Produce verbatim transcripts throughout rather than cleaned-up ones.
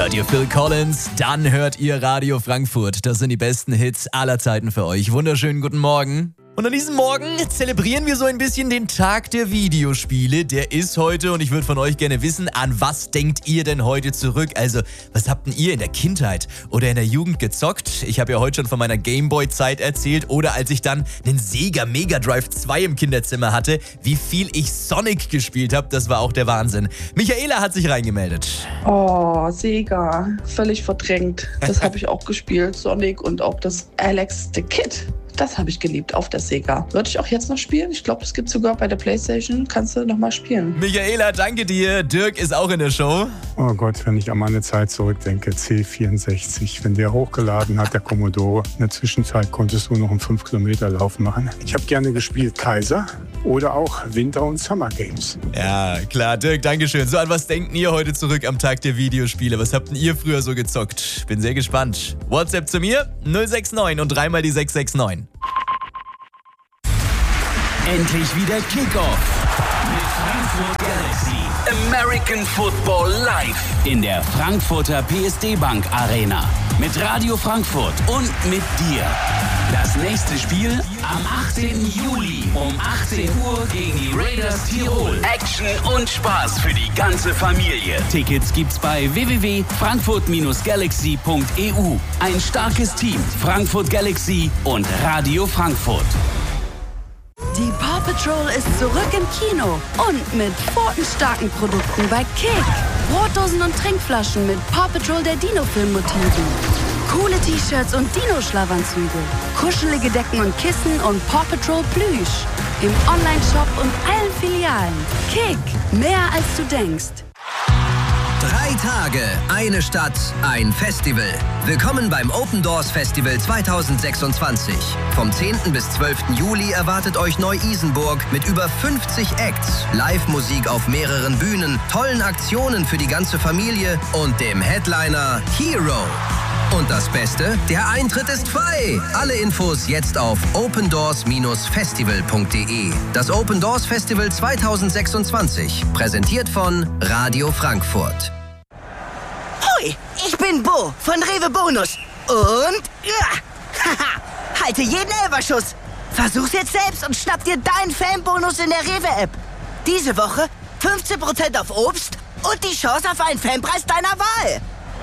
Hört ihr Phil Collins? Dann hört ihr Radio Frankfurt. Das sind die besten Hits aller Zeiten für euch. Wunderschönen guten Morgen. Und an diesem Morgen zelebrieren wir so ein bisschen den Tag der Videospiele. Der ist heute und ich würde von euch gerne wissen, an was denkt ihr denn heute zurück? Also, was habt denn ihr in der Kindheit oder in der Jugend gezockt? Ich habe ja heute schon von meiner Gameboy-Zeit erzählt oder als ich dann einen Sega Mega Drive zwei im Kinderzimmer hatte, wie viel ich Sonic gespielt habe, das war auch der Wahnsinn. Michaela hat sich reingemeldet. Oh, Sega, völlig verdrängt. Das habe ich auch gespielt, Sonic und auch das Alex the Kid. Das habe ich geliebt auf der Sega. Würde ich auch jetzt noch spielen? Ich glaube, das gibt es sogar bei der Playstation. Kannst du noch mal spielen. Michaela, danke dir. Dirk ist auch in der Show. Oh Gott, wenn ich an meine Zeit zurückdenke, C vierundsechzig. Wenn der hochgeladen hat, der Commodore. In der Zwischenzeit konntest du noch einen fünf Kilometer Lauf machen. Ich habe gerne gespielt Kaiser oder auch Winter- und Summer Games. Ja, klar. Dirk, danke schön. So, an was denkt ihr heute zurück am Tag der Videospiele? Was habt denn ihr früher so gezockt? Bin sehr gespannt. WhatsApp zu mir null sechs neun und dreimal die sechs sechs neun. Endlich wieder Kickoff mit Frankfurt Galaxy. American Football live in der Frankfurter P S D Bank Arena. Mit Radio Frankfurt und mit dir. Das nächste Spiel am achtzehnten Juli um achtzehn Uhr gegen die Raiders Tirol. Action und Spaß für die ganze Familie. Tickets gibt's bei w w w punkt frankfurt galaxy punkt e u. Ein starkes Team, Frankfurt Galaxy und Radio Frankfurt. Die Paw Patrol ist zurück im Kino und mit pfotenstarken Produkten bei Kick. Brotdosen und Trinkflaschen mit Paw Patrol der Dino-Film-Motiven. Coole T-Shirts und Dino-Schlafanzüge. Kuschelige Decken und Kissen und Paw Patrol Plüsch. Im Online-Shop und allen Filialen. Kick, mehr als du denkst. Drei Tage, eine Stadt, ein Festival. Willkommen beim Open Doors Festival zweitausendsechsundzwanzig. Vom zehnten bis zwölften Juli erwartet euch Neu-Isenburg mit über fünfzig Acts, Live-Musik auf mehreren Bühnen, tollen Aktionen für die ganze Familie und dem Headliner Hero. Und das Beste, der Eintritt ist frei. Alle Infos jetzt auf open doors festival punkt de. Das Open Doors Festival zweitausendsechsundzwanzig, präsentiert von Radio Frankfurt. Hoi, ich bin Bo von Rewe Bonus. Und ja, haha, halte jeden Elferschuss. Versuch's jetzt selbst und schnapp dir deinen Fanbonus in der Rewe-App. Diese Woche fünfzehn Prozent auf Obst und die Chance auf einen Fanpreis deiner Wahl.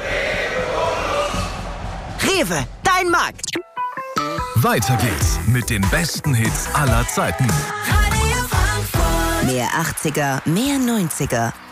Rewe, dein Markt. Weiter geht's mit den besten Hits aller Zeiten. Mehr achtziger, mehr neunziger.